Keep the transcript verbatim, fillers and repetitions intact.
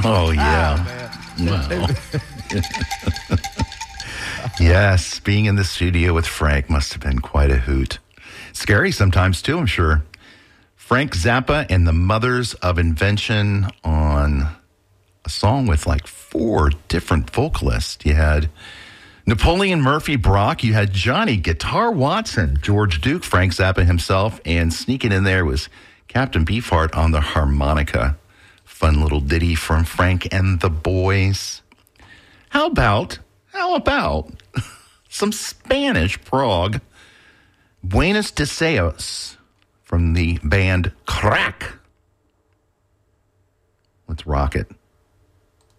Oh, yeah. Oh, man. Wow. Yes, being in the studio with Frank must have been quite a hoot. Scary sometimes, too, I'm sure. Frank Zappa and the Mothers of Invention on a song with like four different vocalists. You had Napoleon Murphy Brock, you had Johnny Guitar Watson, George Duke, Frank Zappa himself, and sneaking in there was Captain Beefheart on the harmonica. Fun little ditty from Frank and the Boys. How about, how about some Spanish prog? Buenos Deseos from the band Crack. Let's rock it.